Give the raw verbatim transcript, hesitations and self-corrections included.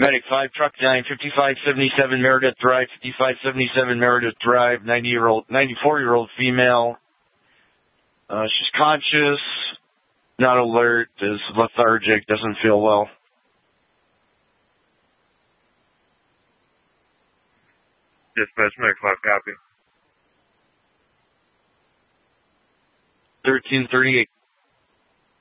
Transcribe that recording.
Medic five, Truck nine, fifty-five seventy-seven Meredith Drive, fifty-five seventy-seven Meredith Drive, ninety-year-old, ninety-four-year-old female. Uh, she's conscious, not alert, is lethargic, doesn't feel well. Dispatch, Medic five, copy. thirteen thirty-eight.